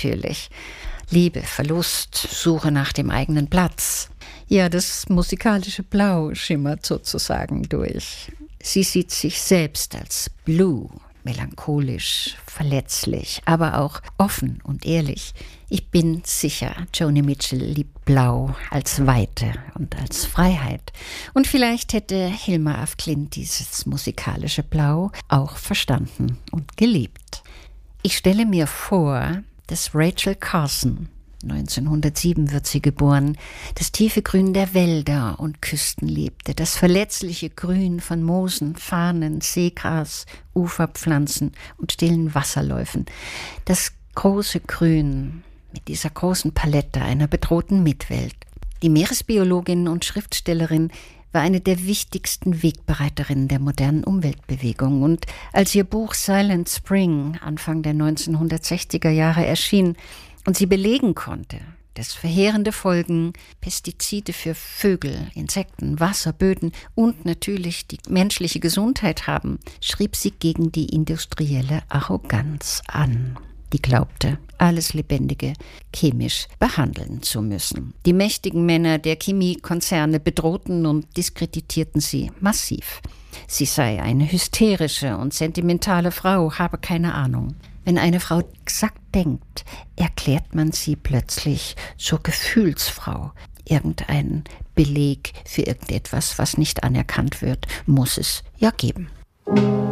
natürlich. Liebe, Verlust, Suche nach dem eigenen Platz. Ja, das musikalische Blau schimmert sozusagen durch. Sie sieht sich selbst als Blue, melancholisch, verletzlich, aber auch offen und ehrlich. Ich bin sicher, Joni Mitchell liebt Blau als Weite und als Freiheit. Und vielleicht hätte Hilma af Klint dieses musikalische Blau auch verstanden und geliebt. Ich stelle mir vor, dass Rachel Carson, 1907 wird sie geboren, das tiefe Grün der Wälder und Küsten liebte, das verletzliche Grün von Moosen, Farnen, Seegras, Uferpflanzen und stillen Wasserläufen, das große Grün mit dieser großen Palette einer bedrohten Mitwelt. Die Meeresbiologin und Schriftstellerin war eine der wichtigsten Wegbereiterinnen der modernen Umweltbewegung. Und als ihr Buch Silent Spring Anfang der 1960er Jahre erschien und sie belegen konnte, dass verheerende Folgen Pestizide für Vögel, Insekten, Wasser, Böden und natürlich die menschliche Gesundheit haben, schrieb sie gegen die industrielle Arroganz an, die glaubte, alles Lebendige chemisch behandeln zu müssen. Die mächtigen Männer der Chemiekonzerne bedrohten und diskreditierten sie massiv. Sie sei eine hysterische und sentimentale Frau, habe keine Ahnung. Wenn eine Frau exakt denkt, erklärt man sie plötzlich zur Gefühlsfrau. Irgendein Beleg für irgendetwas, was nicht anerkannt wird, muss es ja geben.